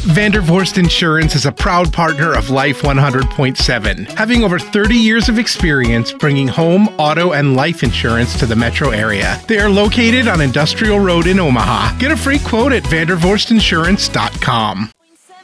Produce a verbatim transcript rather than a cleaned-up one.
Vandervorst Insurance is a proud partner of Life one hundred point seven, having over thirty years of experience bringing home, auto, and life insurance to the metro area. They are located on Industrial Road in Omaha. Get a free quote at vandervorst insurance dot com.